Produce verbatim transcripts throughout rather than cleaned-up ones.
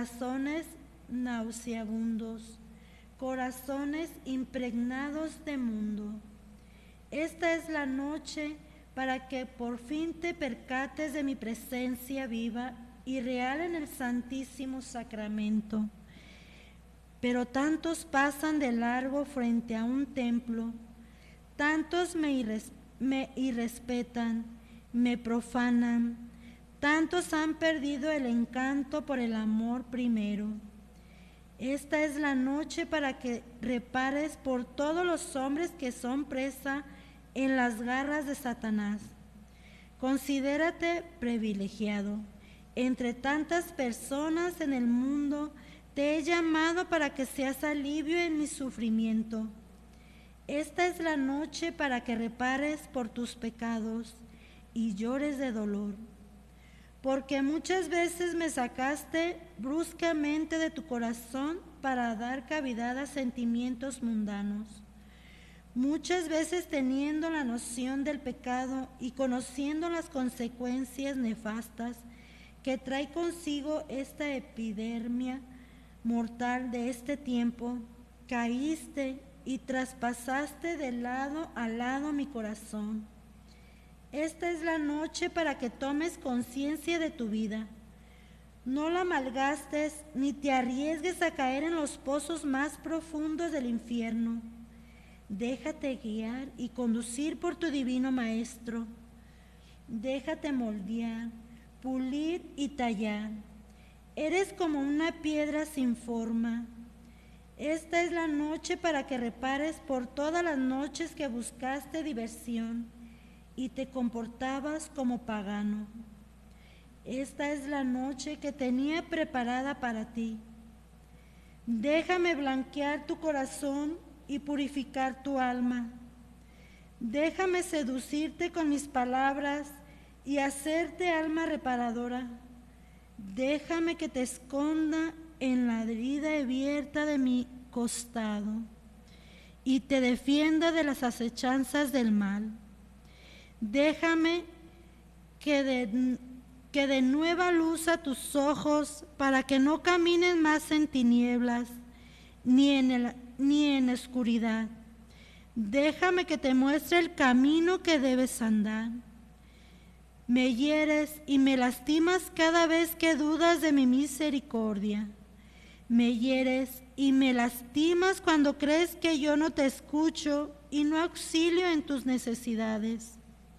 corazones nauseabundos, corazones impregnados de mundo. Esta es la noche para que por fin te percates de mi presencia viva y real en el Santísimo Sacramento. Pero tantos pasan de largo frente a un templo, tantos me, irres, me irrespetan, me profanan, tantos han perdido el encanto por el amor primero. Esta es la noche para que repares por todos los hombres que son presa en las garras de Satanás. Considérate privilegiado. Entre tantas personas en el mundo, te he llamado para que seas alivio en mi sufrimiento. Esta es la noche para que repares por tus pecados y llores de dolor, porque muchas veces me sacaste bruscamente de tu corazón para dar cavidad a sentimientos mundanos. Muchas veces teniendo la noción del pecado y conociendo las consecuencias nefastas que trae consigo esta epidemia mortal de este tiempo, caíste y traspasaste de lado a lado mi corazón. Esta es la noche para que tomes conciencia de tu vida. No la malgastes ni te arriesgues a caer en los pozos más profundos del infierno. Déjate guiar y conducir por tu divino Maestro. Déjate moldear, pulir y tallar. Eres como una piedra sin forma. Esta es la noche para que repares por todas las noches que buscaste diversión y te comportabas como pagano. Esta es la noche que tenía preparada para ti. Déjame blanquear tu corazón y purificar tu alma. Déjame seducirte con mis palabras y hacerte alma reparadora. Déjame que te esconda en la herida abierta de mi costado y te defienda de las acechanzas del mal. Déjame que de, que de nueva luz a tus ojos para que no camines más en tinieblas ni en, el, ni en oscuridad. Déjame que te muestre el camino que debes andar. Me hieres y me lastimas cada vez que dudas de mi misericordia. Me hieres y me lastimas cuando crees que yo no te escucho y no auxilio en tus necesidades.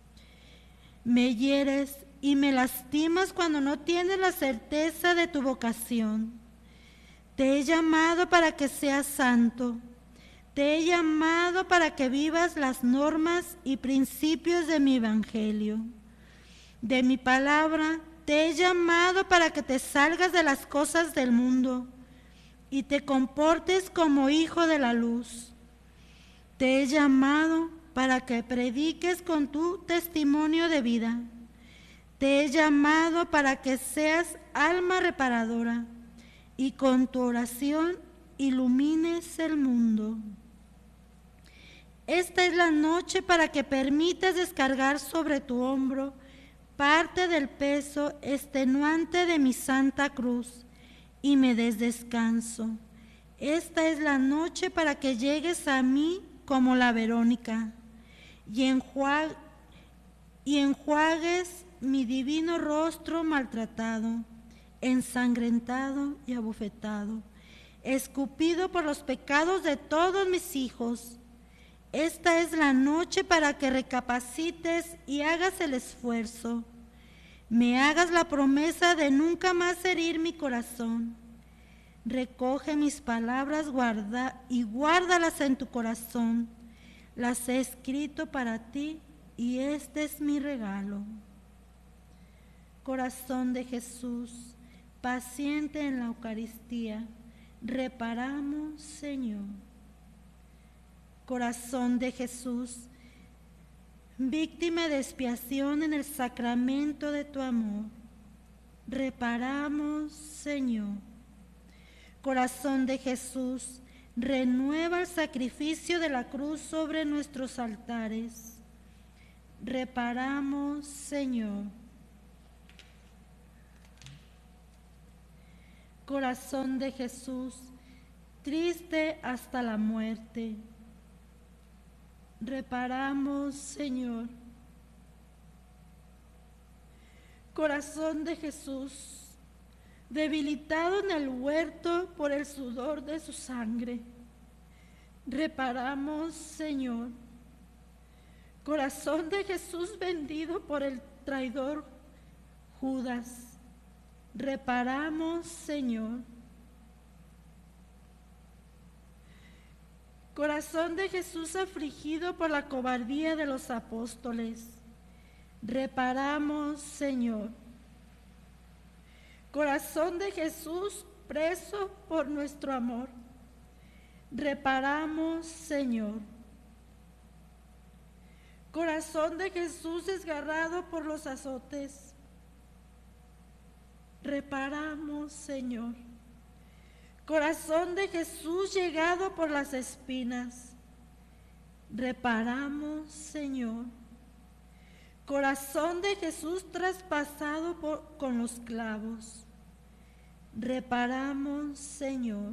Me hieres y me lastimas cuando no tienes la certeza de tu vocación. Te he llamado para que seas santo. Te he llamado para que vivas las normas y principios de mi evangelio. De mi palabra te he llamado para que te salgas de las cosas del mundo y te comportes como hijo de la luz. Te he llamado para que prediques con tu testimonio de vida. Te he llamado para que seas alma reparadora y con tu oración ilumines el mundo. Esta es la noche para que permitas descargar sobre tu hombro parte del peso extenuante de mi santa cruz y me des descanso. Esta es la noche para que llegues a mí como la Verónica y, enjuag y enjuagues mi divino rostro maltratado, ensangrentado y abofetado, escupido por los pecados de todos mis hijos. Esta es la noche para que recapacites y hagas el esfuerzo. Me hagas la promesa de nunca más herir mi corazón. Recoge mis palabras guarda, y guárdalas en tu corazón. Las he escrito para ti y este es mi regalo. Corazón de Jesús, paciente en la Eucaristía, reparamos, Señor. Corazón de Jesús, víctima de expiación en el sacramento de tu amor, reparamos, Señor. Corazón de Jesús, renueva el sacrificio de la cruz sobre nuestros altares, reparamos, Señor. Corazón de Jesús, triste hasta la muerte, reparamos, Señor. Corazón de Jesús, debilitado en el huerto por el sudor de su sangre, reparamos, Señor. Corazón de Jesús vendido por el traidor Judas, reparamos, Señor. Corazón de Jesús afligido por la cobardía de los apóstoles, reparamos, Señor. Corazón de Jesús preso por nuestro amor, reparamos, Señor. Corazón de Jesús desgarrado por los azotes, reparamos, Señor. Corazón de Jesús llegado por las espinas, reparamos, Señor. Corazón de Jesús traspasado por, con los clavos, reparamos, Señor.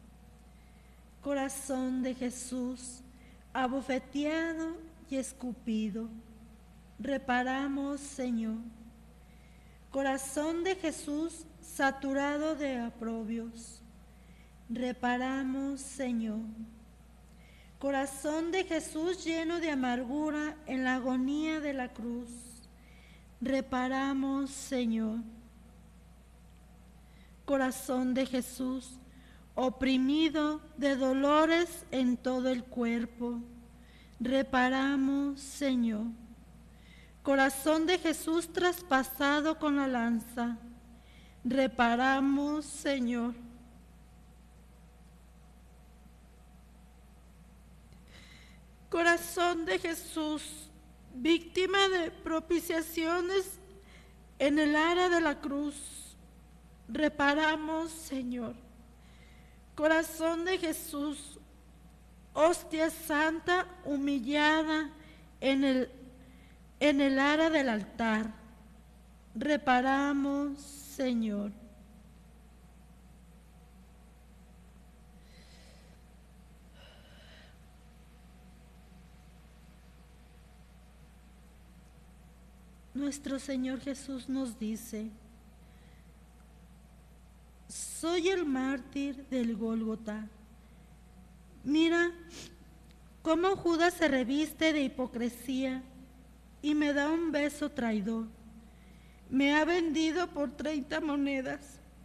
Corazón de Jesús abofeteado y escupido, reparamos, Señor. Corazón de Jesús saturado de oprobios, reparamos, Señor. Corazón de Jesús lleno de amargura en la agonía de la cruz, reparamos, Señor. Corazón de Jesús oprimido de dolores en todo el cuerpo, reparamos, Señor. Corazón de Jesús traspasado con la lanza, reparamos, Señor. Corazón de Jesús, víctima de propiciaciones en el ara de la cruz, reparamos, Señor. Corazón de Jesús, hostia santa humillada en el En el ara del altar, reparamos, Señor. Nuestro Señor Jesús nos dice: soy el mártir del Gólgota. Mira cómo Judas se reviste de hipocresía y me da un beso traidor. Me ha vendido por treinta monedas.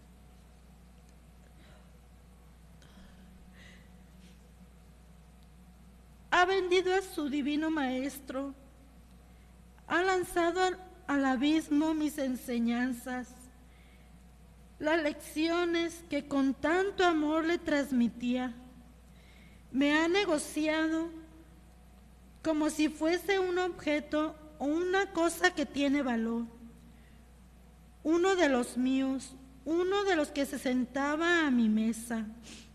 Ha vendido a su divino maestro. Ha lanzado al, al abismo mis enseñanzas, las lecciones que con tanto amor le transmitía. Me ha negociado como si fuese un objeto o una cosa que tiene valor. Uno de los míos, uno de los que se sentaba a mi mesa,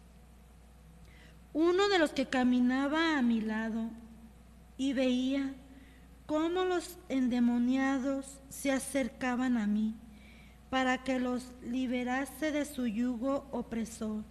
uno de los que caminaba a mi lado, y veía cómo los endemoniados se acercaban a mí para que los liberase de su yugo opresor.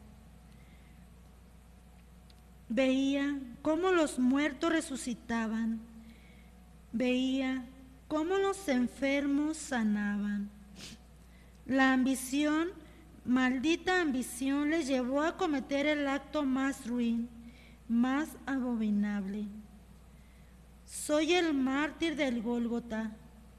Veía cómo los muertos resucitaban, veía cómo los enfermos sanaban. La ambición, maldita ambición, les llevó a cometer el acto más ruin, más abominable. Soy el mártir del Gólgota.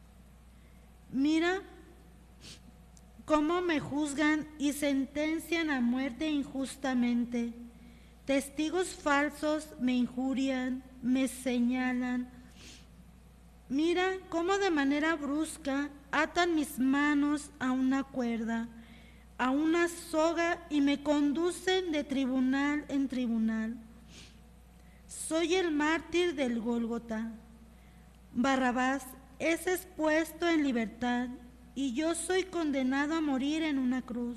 Mira cómo me juzgan y sentencian a muerte injustamente. Testigos falsos me injurian, me señalan. Mira cómo de manera brusca atan mis manos a una cuerda, a una soga, y me conducen de tribunal en tribunal. Soy el mártir del Gólgota. Barrabás es expuesto en libertad y yo soy condenado a morir en una cruz.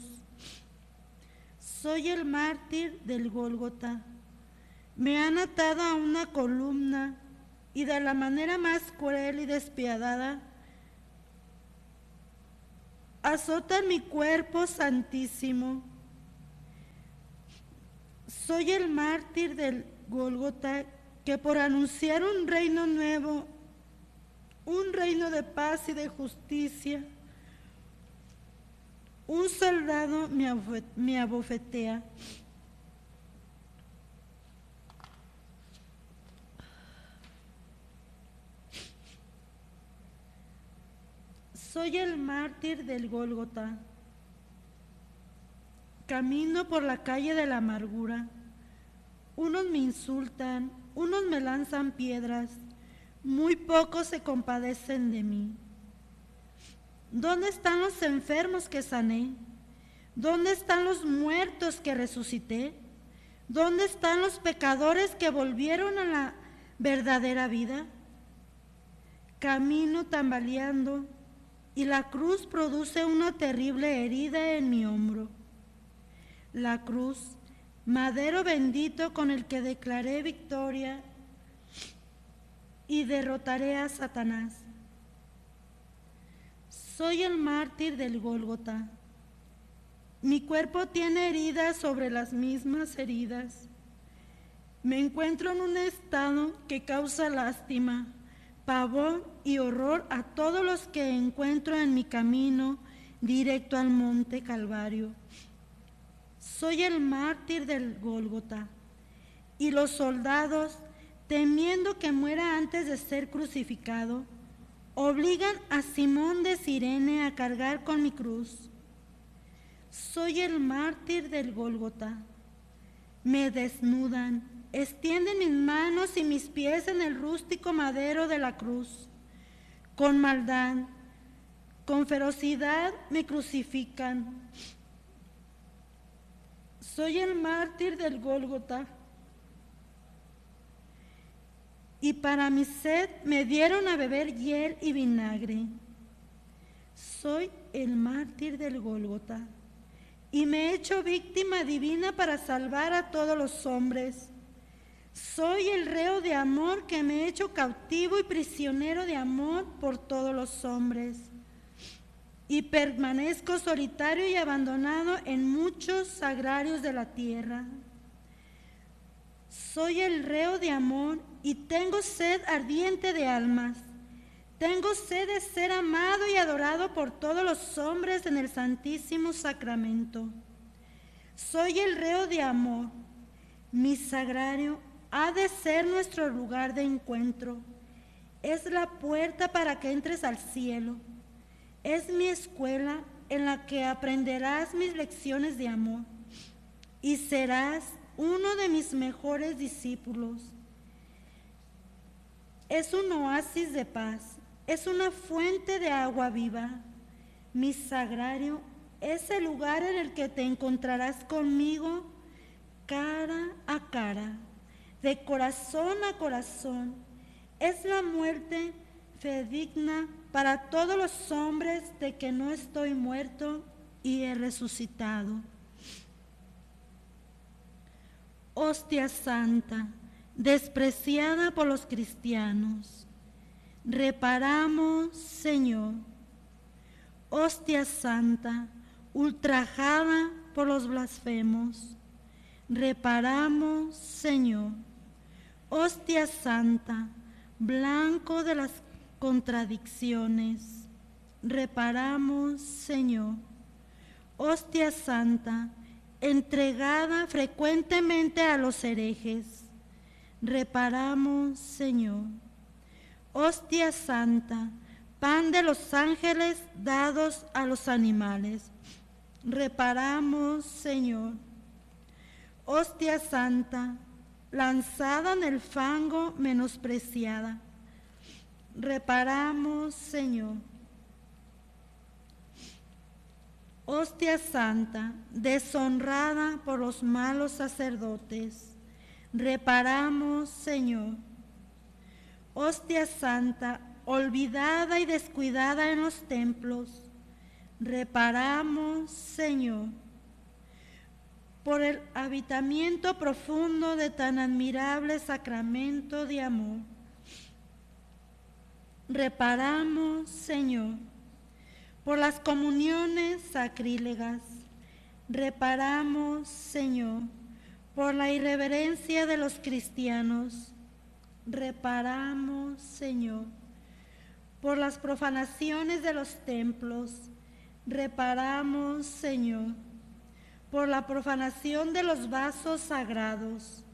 Soy el mártir del Gólgota. Me han atado a una columna y de la manera más cruel y despiadada azotan mi cuerpo santísimo Soy el mártir del Gólgota, que por anunciar un reino nuevo, un reino de paz y de justicia, un soldado me abofetea. Soy el mártir del Gólgota. Camino por la calle de la amargura. Unos me insultan, unos me lanzan piedras, muy pocos se compadecen de mí. ¿Dónde están los enfermos que sané? ¿Dónde están los muertos que resucité? ¿Dónde están los pecadores que volvieron a la verdadera vida? Camino tambaleando y la cruz produce una terrible herida en mi hombro. La cruz, madero bendito con el que declaré victoria y derrotaré a Satanás. Soy el mártir del Gólgota. Mi cuerpo tiene heridas sobre las mismas heridas. Me encuentro en un estado que causa lástima, pavor y horror a todos los que encuentro en mi camino directo al monte Calvario. Soy el mártir del Gólgota, y los soldados, temiendo que muera antes de ser crucificado, obligan a Simón de Cirene a cargar con mi cruz. Soy el mártir del Gólgota. Me desnudan, extienden mis manos y mis pies en el rústico madero de la cruz. Con maldad, con ferocidad me crucifican. Soy el mártir del Gólgota. Y para mi sed me dieron a beber hiel y vinagre. Soy el mártir del Gólgota. Y me he hecho víctima divina para salvar a todos los hombres. Soy el reo de amor que me he hecho cautivo y prisionero de amor por todos los hombres. Y permanezco solitario y abandonado en muchos sagrarios de la tierra. Soy el reo de amor y tengo sed ardiente de almas. Tengo sed de ser amado y adorado por todos los hombres en el Santísimo Sacramento. Soy el reo de amor. Mi sagrario ha de ser nuestro lugar de encuentro. Es la puerta para que entres al cielo. Es mi escuela en la que aprenderás mis lecciones de amor y serás uno de mis mejores discípulos. Es un oasis de paz, es una fuente de agua viva. Mi sagrario es el lugar en el que te encontrarás conmigo cara a cara, de corazón a corazón. Es la muerte fidedigna para todos los hombres de que no estoy muerto y he resucitado. Hostia santa, despreciada por los cristianos, reparamos, Señor. Hostia santa, ultrajada por los blasfemos, reparamos, Señor. Hostia santa, blanco de las contradicciones, reparamos, Señor. Hostia santa, entregada frecuentemente a los herejes, reparamos, Señor. Hostia santa, pan de los ángeles dados a los animales, reparamos, Señor. Hostia santa, lanzada en el fango, menospreciada, reparamos, Señor. Hostia santa, deshonrada por los malos sacerdotes, reparamos, Señor. Hostia santa, olvidada y descuidada en los templos, reparamos, Señor. Por el habitamiento profundo de tan admirable sacramento de amor, reparamos, Señor. Por las comuniones sacrílegas, reparamos, Señor. Por la irreverencia de los cristianos, reparamos, Señor. Por las profanaciones de los templos, reparamos, Señor. Por la profanación de los vasos sagrados,